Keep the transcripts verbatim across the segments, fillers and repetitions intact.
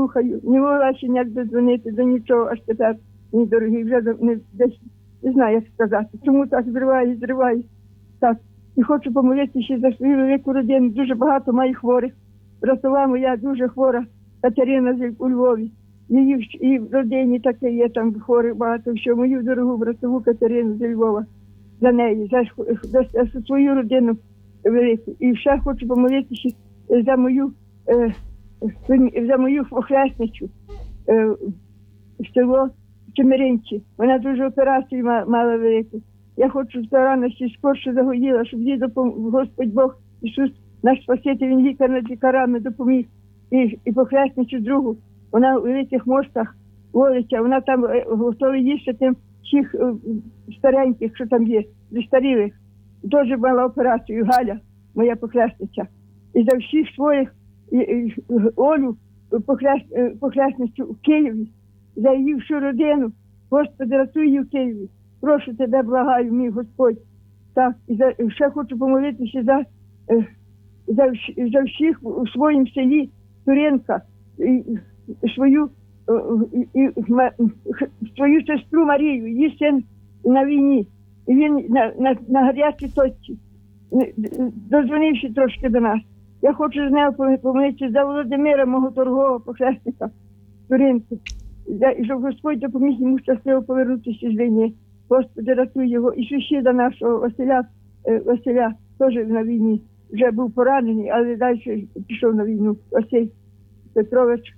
слухаю. Не могла ще ніяк додзвонити до нічого, аж тепер, мій дорогий, вже не, десь не знаю, як сказати. Чому так зриваю, зриваю. Так. І хочу помолитися за свою велику родину. Дуже багато маю хворих. Братова моя дуже хвора Катерина у Львові. Її і в родині таке є, там хворих багато, що мою дорогу братову Катерину зі Львова. За неї, за, за, за свою родину велику. І ще хочу помолитися за мою, е, за мою хресницю е, в село Чемеринці. Вона дуже операцію мала велику. Я хочу, щоб рана ще скорше загоїла, щоб їй допомог Господь Бог, Ісус, наш Спаситель, Він лікар над лікарами допоміг. І, і похресницю другу. Вона у великих мостах волиться, вона там готова їсти тим всіх стареньких, що там є, застарілих. Теж мала операцію Галя, моя похресниця. І за всіх своїх і, і, Олю, похрес, похресницю в Києві, за її всю родину. Господи, рятуй її в Києві. Прошу тебе, благаю, мій Господь. Так, і за, ще хочу помолитися за, за, за всіх у своїм селі Туренка, і, і свою, і, і, свою сестру Марію, її син на війні. І він на, на, на гарячій точці, дозвонивши трошки до нас. Я хочу з нею помолитися за Володимира, мого торгового похресника Туренку. І щоб Господь допоміг йому щасливо повернутися з війни. Господи, рятуй його. І сусіда нашого Василя, Василя теж на війні. Вже був поранений, але далі пішов на війну. Василь Петрович,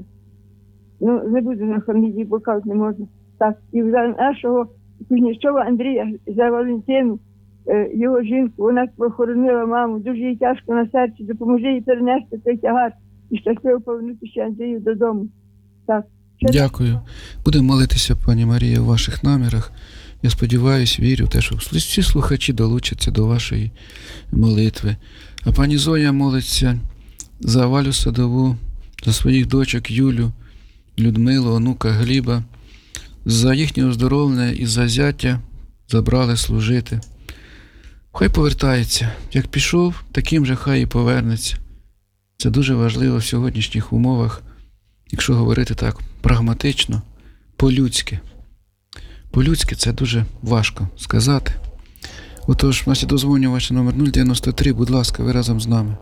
ну, не буду на фамілії, бо казати не можна. Так, і за нашого Кузнєцова Андрія, за Валентину, його жінку, вона похоронила маму, дуже їй тяжко на серці, допоможи їй перенести цей тягар і щасливо повернутися Андрію додому. Так. Дякую. Будемо молитися, пані Марія, у ваших намірах. Я сподіваюся, вірю в те, що всі слухачі долучаться до вашої молитви. А пані Зоя молиться за Валю Садову, за своїх дочок Юлю, Людмилу, онука Гліба, за їхнє оздоровлення і за зятя забрали служити. Хай повертається. Як пішов, таким же хай і повернеться. Це дуже важливо в сьогоднішніх умовах, якщо говорити так прагматично, по-людськи. По-людськи це дуже важко сказати. Отож, у нас є дозвонювач номер нуль дев'яносто три, будь ласка, ви разом з нами.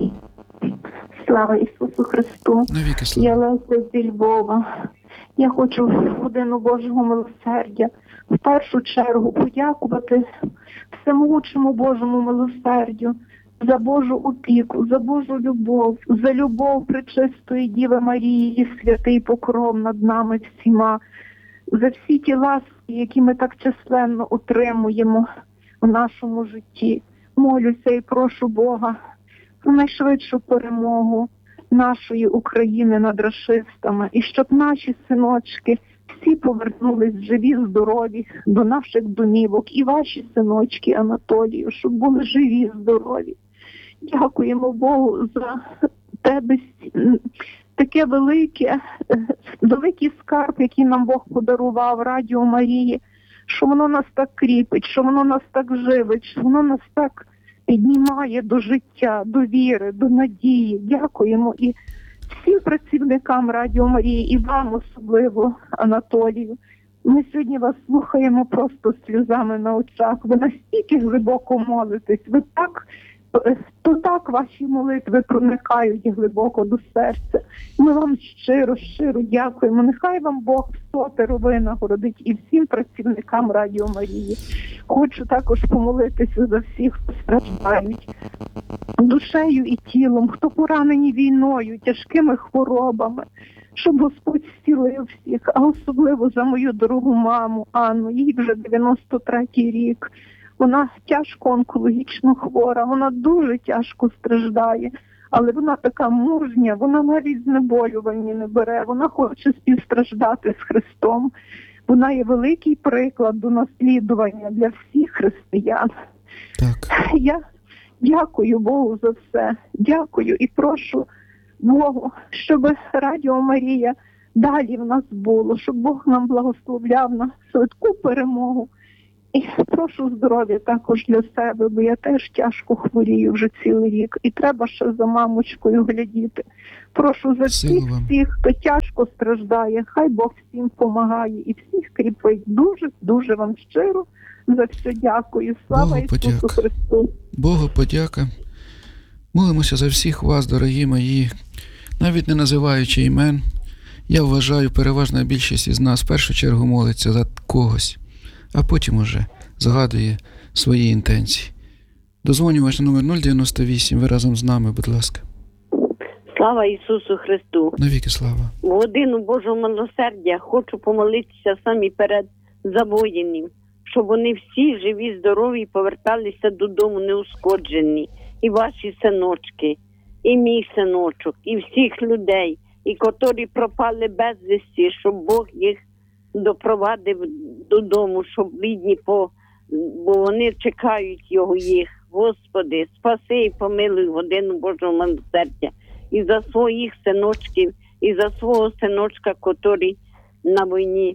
Слава Ісусу Христу! Навіки слава! Я Леся зі Львова. Я хочу в годину Божого милосердя в першу чергу подякувати всемогучому Божому милосердю за Божу опіку, за Божу любов, за любов пречистої Діви Марії, святий покров над нами всіма, за всі ті ласки, які ми так численно отримуємо в нашому житті. Молюся і прошу Бога про найшвидшу перемогу нашої України над рашистами, і щоб наші синочки всі повернулись живі, здорові до наших домівок, і ваші синочки, Анатолію, щоб були живі, здорові. Дякуємо Богу за тебе, таке велике, великий скарб, який нам Бог подарував, Радіо Марії, що воно нас так кріпить, що воно нас так живить, що воно нас так піднімає до життя, до віри, до надії. Дякуємо і всім працівникам Радіо Марії, і вам особливо, Анатолію. Ми сьогодні вас слухаємо просто з сльозами на очах. Ви настільки глибоко молитесь, ви так, то так ваші молитви проникають глибоко до серця. Ми вам щиро, щиро дякуємо. Нехай вам Бог сотеро винагородить і всім працівникам Радіо Марії. Хочу також помолитися за всіх, хто страждають душею і тілом, хто поранені війною, тяжкими хворобами, щоб Господь зцілив всіх, а особливо за мою дорогу маму Анну, їй вже дев'яносто третій рік. Вона тяжко онкологічно хвора, вона дуже тяжко страждає, але вона така мужня, вона навіть знеболювання не бере, вона хоче співстраждати з Христом. Вона є великий приклад до наслідування для всіх християн. Так. Я дякую Богу за все, дякую і прошу Богу, щоб Радіо Марія далі в нас було, щоб Бог нам благословляв на швидку перемогу І прошу здоров'я також для себе, бо я теж тяжко хворію вже цілий рік. І треба ще за мамочкою глядіти. Прошу за всіх, всіх, хто тяжко страждає, хай Бог всім помагає і всіх кріпить. Дуже, дуже вам щиро за все дякую. Слава Богу Ісусу подяка. Христу! Богу подяка. Молимося за всіх вас, дорогі мої, навіть не називаючи імен. Я вважаю, переважна більшість із нас в першу чергу молиться за когось, а потім уже згадує свої інтенції. Дозвонювач номер нуль дев'яносто вісім, ви разом з нами, будь ласка. Слава Ісусу Христу! Навіки слава! В годину Божого милосердя хочу помолитися самі перед за воїнів, щоб вони всі живі, здорові поверталися додому неушкоджені. І ваші синочки, і мій синочок, і всіх людей, і котрі пропали безвісті, щоб Бог їх допровадив додому, щоб бідні, по... бо вони чекають його їх. Господи, спаси і помилуй годину Божого милосердя. І за своїх синочків, і за свого синочка, котрий на війні,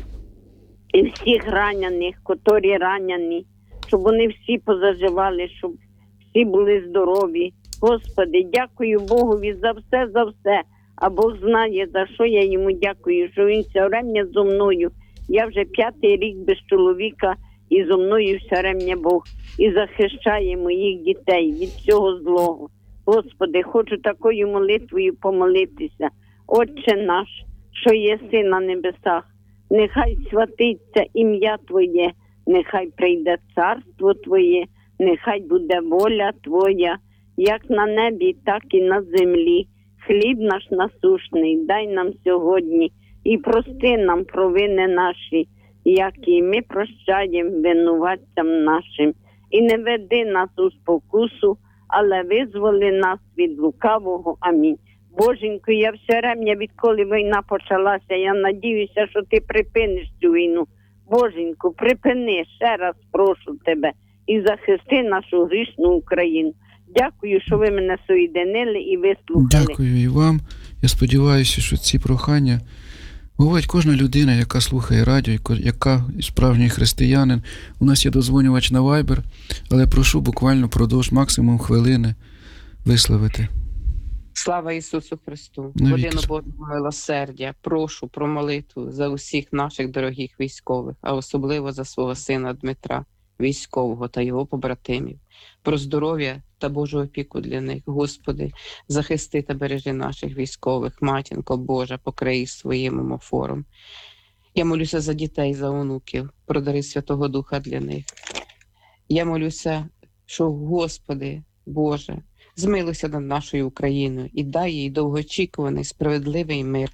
і всіх ранених, котрі ранені, щоб вони всі позаживали, щоб всі були здорові. Господи, дякую Богові за все, за все. А Бог знає, за що я йому дякую, що він все время зо мною. Я вже п'ятий рік без чоловіка, і зо мною все время Бог. І захищає моїх дітей від всього злого. Господи, хочу такою молитвою помолитися. Отче наш, що єси на небесах, нехай святиться ім'я Твоє, нехай прийде царство Твоє, нехай буде воля Твоя, як на небі, так і на землі. Хліб наш насущний дай нам сьогодні, і прости нам провини наші, як і ми прощаємо винуватцям нашим. І не веди нас у спокусу, але визволи нас від лукавого. Амінь. Боженько, я все ремня, відколи війна почалася, я надіюся, що ти припиниш цю війну. Боженько, припини, ще раз прошу тебе, і захисти нашу грішну Україну. Дякую, що ви мене соєдинили і вислухали. Дякую і вам. Я сподіваюся, що ці прохання говорить кожна людина, яка слухає радіо, яка справжній християнин. У нас є дозвонювач на Viber, але прошу буквально продовж максимум хвилини висловити. Слава Ісусу Христу! Навіки. Годину Божого милосердя, прошу про молитву за усіх наших дорогих військових, а особливо за свого сина Дмитра, військового, та його побратимів. Про здоров'я та Божу опіку для них. Господи, захисти та бережи наших військових, матінко Божа, покрий їх своїм омофором. Я молюся за дітей, за онуків, про дари Святого Духа для них. Я молюся, що, Господи, Боже, змилуйся над нашою Україною і дай їй довгоочікуваний справедливий мир.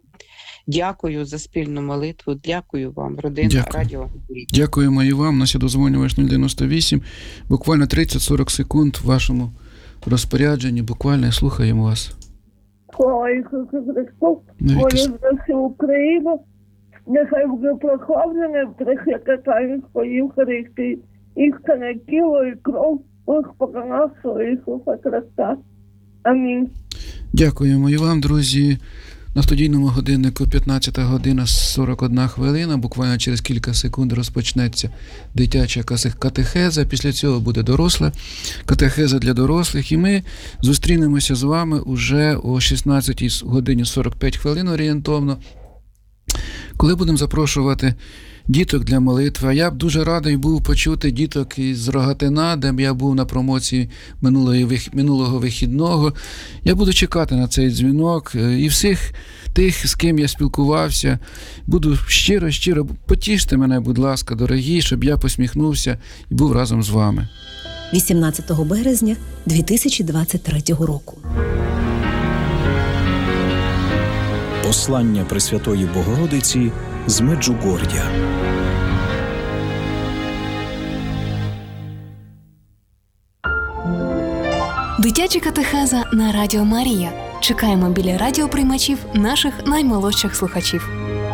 Дякую за спільну молитву, дякую вам, родина Дякую. Радіо. Дякуємо і вам. У нас є дозвонювач нуль дев'яносто вісім. Буквально тридцять-сорок секунд в вашому розпорядженні. Буквально слухаємо вас. Слава Ісусу Христу, Навіки молю за всю Україну, нехай буде прославлене пресвяте таїнство Євхаристії, істинне тіло і кров Господа нашого Ісуса Христа. Амінь. Дякуємо і вам, друзі. На студійному годиннику п'ятнадцята година сорок одна хвилина. Буквально через кілька секунд розпочнеться дитяча катехеза. Після цього буде доросла катехеза для дорослих. І ми зустрінемося з вами уже о шістнадцятій годині сорок п'ять хвилин орієнтовно, коли будемо запрошувати діток для молитви. А я б дуже радий був почути діток із Рогатина, де я був на промоції минулого, минулого вихідного. Я буду чекати на цей дзвінок і всіх тих, з ким я спілкувався. Буду щиро-щиро, потіште мене, будь ласка, дорогі, щоб я посміхнувся і був разом з вами. вісімнадцятого березня дві тисячі двадцять третього року. Послання Пресвятої Богородиці з Меджугор'я. Дитяча катехеза на Радіо Марія. Чекаємо біля радіоприймачів наших наймолодших слухачів.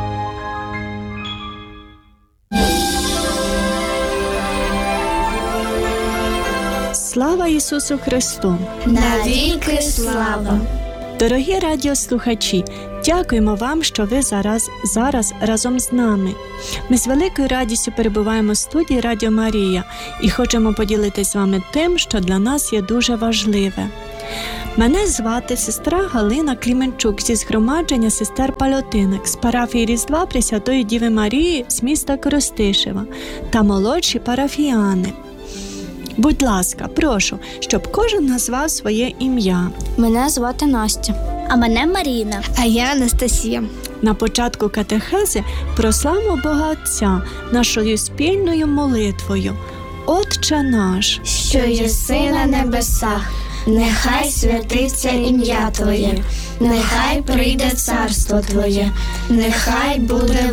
Слава Ісусу Христу! Навіки слава! Дорогі радіослухачі, Дякуємо вам, що ви зараз, зараз разом з нами. Ми з великою радістю перебуваємо в студії Радіо Марія і хочемо поділитися з вами тим, що для нас є дуже важливе. Мене звати сестра Галина Кліменчук зі згромадження сестер Пальотинок з парафії Різдва Пресвятої Діви Марії з міста Коростишева та молодші парафіяни. Будь ласка, прошу, щоб кожен назвав своє ім'я. Мене звати Настя. А мене Маріна. А я Анастасія. На початку катехези прославимо Бога Отця нашою спільною молитвою. Отче наш, що єси на небесах, нехай святиться ім'я Твоє, нехай прийде царство Твоє, нехай буде